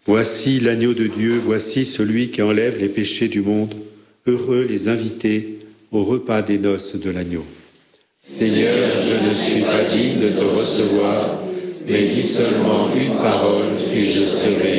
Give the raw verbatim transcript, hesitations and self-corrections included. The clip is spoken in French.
Voici l'agneau de Dieu, voici celui qui enlève les péchés du monde. Heureux les invités au repas des noces de l'agneau. Seigneur, je ne suis pas digne de te recevoir, mais dis seulement une parole et je serai